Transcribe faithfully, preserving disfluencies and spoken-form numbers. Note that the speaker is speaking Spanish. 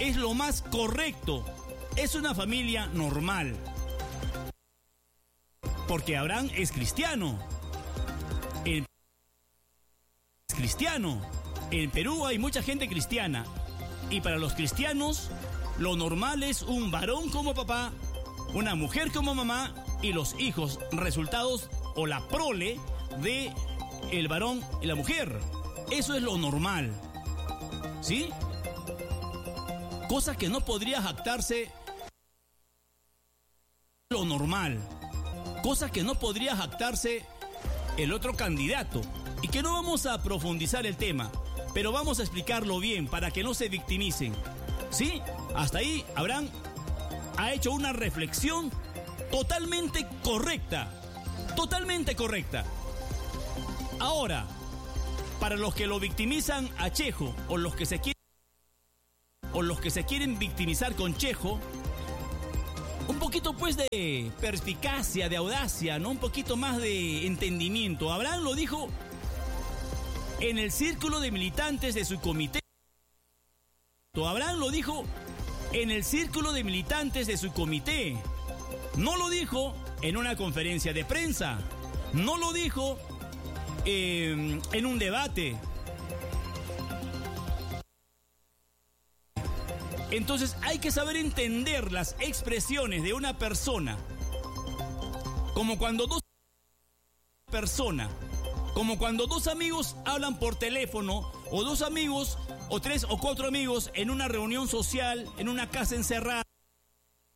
es lo más correcto. Es una familia normal. Porque Abraham es cristiano. En es cristiano. En Perú hay mucha gente cristiana. Y para los cristianos, lo normal es un varón como papá, una mujer como mamá y los hijos, resultados o la prole de el varón y la mujer. Eso es lo normal. ¿Sí? Cosa que no podría jactarse lo normal. Cosa que no podría jactarse el otro candidato. Y que no vamos a profundizar el tema, pero vamos a explicarlo bien para que no se victimicen. ¿Sí? Hasta ahí Abraham ha hecho una reflexión totalmente correcta. Totalmente correcta. Ahora, para los que lo victimizan a Chejo o los que se quieren o los que se quieren victimizar con Chejo, un poquito pues de perspicacia, de audacia, ¿no? Un poquito más de entendimiento. Abraham lo dijo en el círculo de militantes de su comité. Abraham lo dijo en el círculo de militantes de su comité. No lo dijo en una conferencia de prensa. No lo dijo eh, en un debate. Entonces hay que saber entender las expresiones de una persona. Como cuando dos personas, como cuando dos amigos hablan por teléfono, o dos amigos, o tres o cuatro amigos en una reunión social, en una casa encerrada.